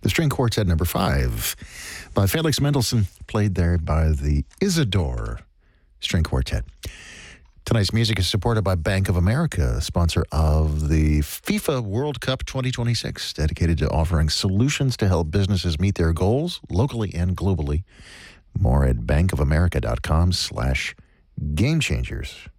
The string quartet number 5 by Felix Mendelssohn, played there by the Isidore String Quartet. Tonight's music is supported by Bank of America, sponsor of the FIFA World Cup 2026, dedicated to offering solutions to help businesses meet their goals locally and globally. More at bankofamerica.com/gamechangers.